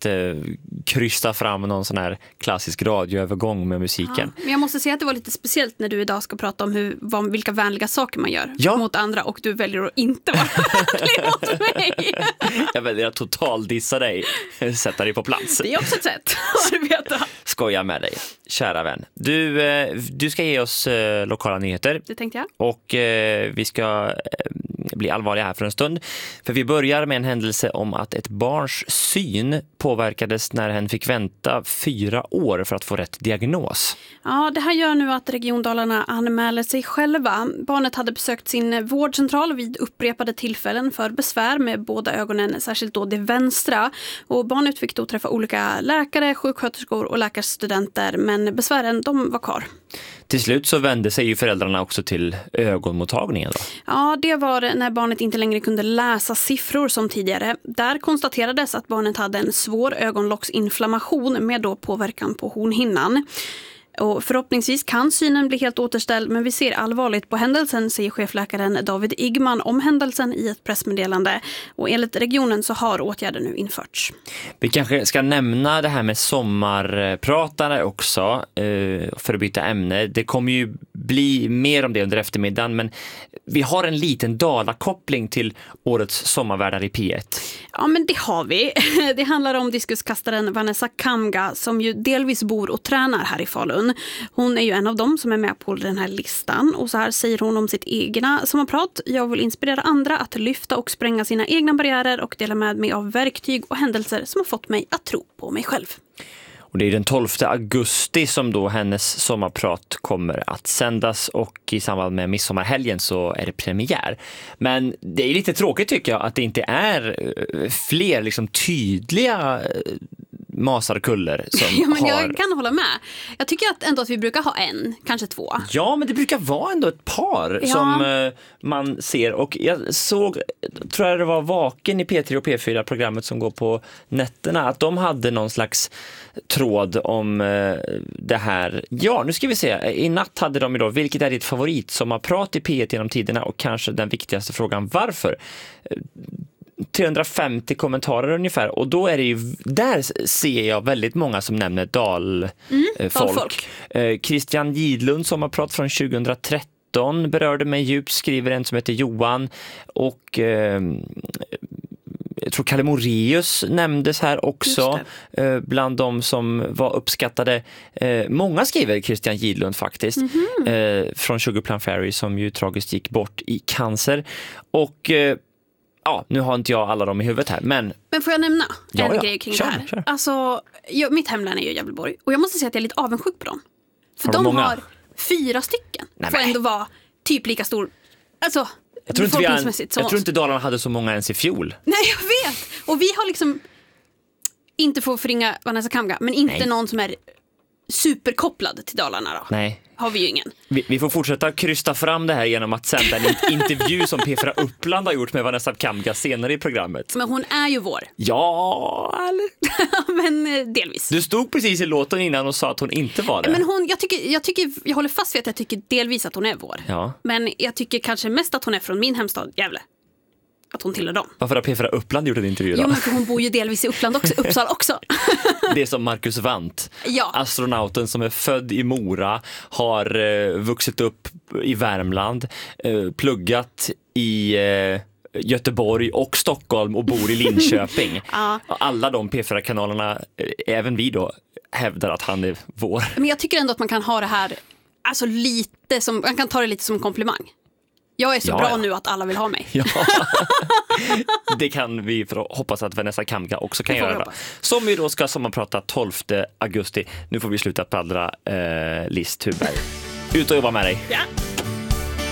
krysta fram någon sån här klassisk radioövergång med musiken. Ja, men jag måste säga att det var lite speciellt när du idag ska prata om vilka vänliga saker man gör mot andra och du väljer att inte vara vänlig mot mig. Jag väljer att totaldissa dig, sätta dig på plats. Det är också ett sätt att veta. Skoja med dig, kära vän. Du ska ge oss lokala nyheter. Det tänkte jag. Och vi ska bli allvarliga här för en stund. För vi börjar med en händelse om att ett barns syn påverkades när hen fick vänta 4 år för att få rätt diagnos. Ja, det här gör nu att Region Dalarna anmäler sig själva. Barnet hade besökt sin vårdcentral vid upprepade tillfällen för besvär med båda ögonen, särskilt då det vänstra. Och barnet fick då träffa olika läkare, sjuksköterskor och läkarstudenter, men besvären de var kvar. Till slut så vände sig ju föräldrarna också till ögonmottagningen då. Ja, det var när barnet inte längre kunde läsa siffror som tidigare. Där konstaterades att barnet hade en svår ögonlocksinflammation med då påverkan på hornhinnan. Och förhoppningsvis kan synen bli helt återställd, men vi ser allvarligt på händelsen, säger chefläkaren David Igman om händelsen i ett pressmeddelande. Och enligt regionen så har åtgärder nu införts. Vi kanske ska nämna det här med sommarpratare också för att byta ämne. Det kommer ju bli mer om det under eftermiddagen, men vi har en liten Dala-koppling till årets sommarvärdar i P1. Ja, men det har vi. Det handlar om diskuskastaren Vanessa Kamga som ju delvis bor och tränar här i Falun. Hon är ju en av dem som är med på den här listan och så här säger hon om sitt egna sommarprat. Jag vill inspirera andra att lyfta och spränga sina egna barriärer och dela med mig av verktyg och händelser som har fått mig att tro på mig själv. Och det är den 12 augusti som då hennes sommarprat kommer att sändas och i samband med midsommarhelgen så är det premiär. Men det är lite tråkigt tycker jag att det inte är fler liksom tydliga masarkuller som ja, men har... Jag kan hålla med. Jag tycker ändå att vi brukar ha en, kanske 2. Ja, men det brukar vara ändå ett par som man ser. Och jag såg, tror jag det var Vaken i P3 och P4-programmet som går på nätterna, att de hade någon slags tråd om det här. Ja, nu ska vi se. I natt hade de idag, vilket är ditt favorit som har pratat i P1 genom tiderna och kanske den viktigaste frågan, varför? 350 kommentarer ungefär och då är det ju, där ser jag väldigt många som nämner dalfolk. Christian Gidlund som har pratat från 2013 berörde mig djupt, skriver en som heter Johan och jag tror Kalle Moraeus nämndes här också bland de som var uppskattade. Många skriver Christian Gidlund faktiskt från Sugarplum Fairy som ju tragiskt gick bort i cancer och ja, nu har inte jag alla dem i huvudet här, men får jag nämna en grej kring det här? Kör. Alltså, mitt hemlän är ju Gävleborg och jag måste säga att jag är lite avundsjuk på dem. För har de många? har 4 stycken. Får ändå vara typ lika stor. Alltså, jag tror inte Dalarna hade så många ens i fjol. Nej, jag vet. Och vi har liksom inte få förringa Vanessa Kamga, men inte någon som är superkopplad till Dalarna då. Nej. Har vi ju ingen. Vi får fortsätta krysta fram det här genom att sända en intervju som P4 Uppland har gjort med Vanessa Kamga senare i programmet. Men hon är ju vår. Ja, eller? Men delvis. Du stod precis i låten innan och sa att hon inte var det. Men jag håller fast vid att jag tycker delvis att hon är vår. Ja. Men jag tycker kanske mest att hon är från min hemstad, Gävle. Att hon tillhör dem. Varför har P4 Uppland gjort en intervju då? Jo, men för hon bor ju delvis i Uppland också, Uppsala också. Det är som Marcus Wandt, astronauten som är född i Mora, har vuxit upp i Värmland, pluggat i Göteborg och Stockholm och bor i Linköping. Alla de P4-kanalerna, även vi då, hävdar att han är vår. Men jag tycker ändå att man kan ha det här, alltså lite som, man kan ta det lite som en komplimang. Jag är så bra nu att alla vill ha mig. Ja. Det kan vi hoppas att Vanessa Kamga också kan göra. Som vi då ska sommarprata 12 augusti. Nu får vi sluta paddla Liz Tuberg. Ut och jobba med dig. Ja.